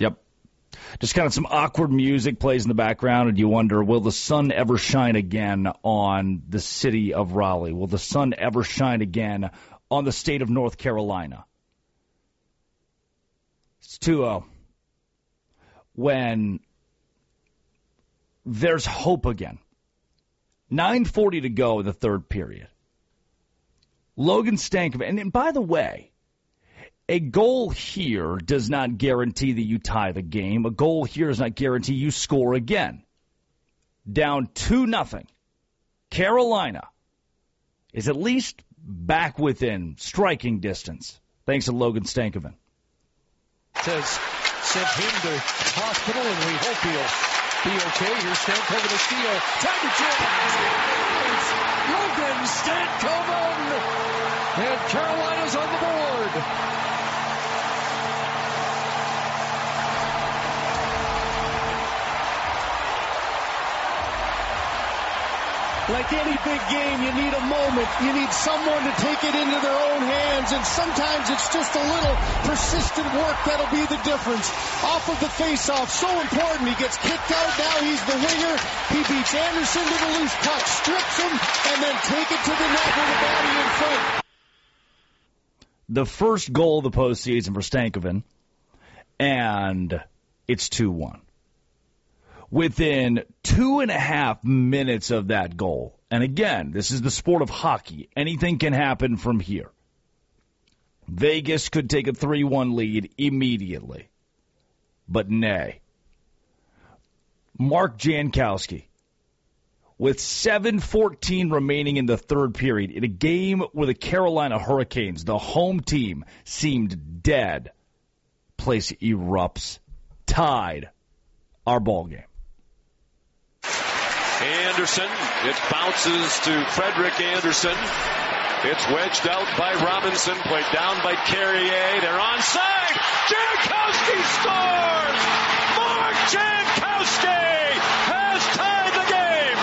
Yep. Just kind of some awkward music plays in the background, and you wonder, will the sun ever shine again on the city of Raleigh? Will the sun ever shine again on the state of North Carolina? It's 2-0. When there's hope again. 9:40 to go in the third period. Logan Stankoven, and by the way, a goal here does not guarantee that you tie the game. A goal here does not guarantee you score again. Down 2-0. Carolina is at least back within striking distance, thanks to Logan Stankoven. Says sent him to hospital, and we hope he'll be okay. Here's Stankoven to steal. Time to jam. Logan Stankoven! And Carolina's on the board. Like any big game, you need a moment. You need someone to take it into their own hands, and sometimes it's just a little persistent work that'll be the difference. Off of the faceoff, so important. He gets kicked out, now he's the winger. He beats Anderson to the loose puck, strips him, and then take it to the net with the body in front. The first goal of the postseason for Stankoven, and it's 2-1. Within 2.5 minutes of that goal, and again, this is the sport of hockey. Anything can happen from here. Vegas could take a 3-1 lead immediately. But nay. Mark Jankowski, with 7:14 remaining in the third period, in a game where the Carolina Hurricanes, the home team, seemed dead, place erupts, tied our ball game. Anderson, it bounces to Frederick Anderson. It's wedged out by Robinson, played down by Carrier. They're onside. Jankowski scores! Mark Jankowski has tied the game!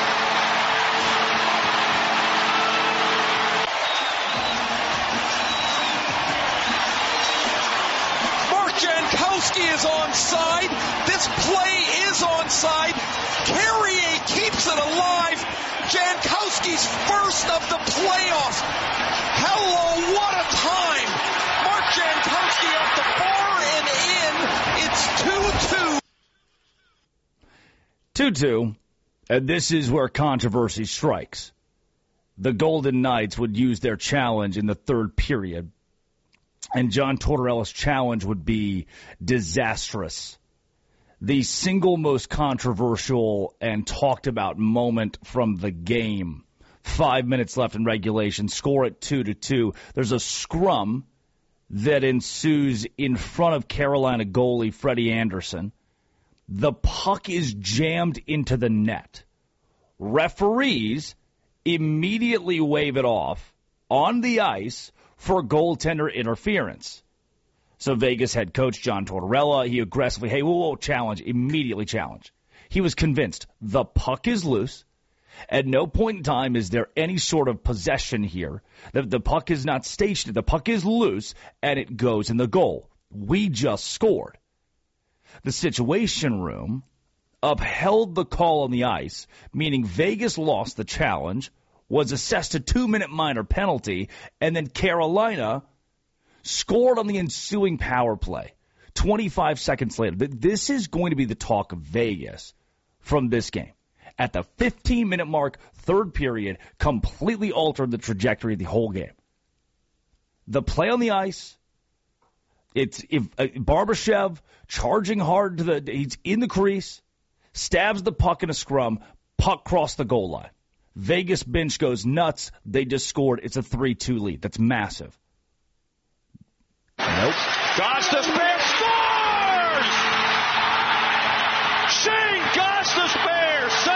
Mark Jankowski is onside. This play is onside. Carrier keeps it alive. Jankowski's first of the playoffs. Hello, what a time. Mark Jankowski up the bar and in. It's 2-2. 2-2, and this is where controversy strikes. The Golden Knights would use their challenge in the third period, and John Tortorella's challenge would be disastrous. The single most controversial and talked about moment from the game. 5 minutes left in regulation, score at 2-2. There's a scrum that ensues in front of Carolina goalie Freddie Anderson. The puck is jammed into the net. Referees immediately wave it off on the ice for goaltender interference. So Vegas head coach John Tortorella, he aggressively, hey, whoa, challenge, immediately challenge. He was convinced the puck is loose. At no point in time is there any sort of possession here. The puck is not stationary. The puck is loose, and it goes in the goal. We just scored. The Situation Room upheld the call on the ice, meaning Vegas lost the challenge, was assessed a 2-minute minor penalty, and then Carolina scored on the ensuing power play. 25 seconds later. This is going to be the talk of Vegas from this game. At the 15-minute mark, third period, completely altered the trajectory of the whole game. The play on the ice, it's Barbashev charging hard he's in the crease, stabs the puck in a scrum, puck crossed the goal line. Vegas bench goes nuts. They just scored. It's a 3-2 lead. That's massive. Nope. Gostisbehere scores! Shane Gostisbehere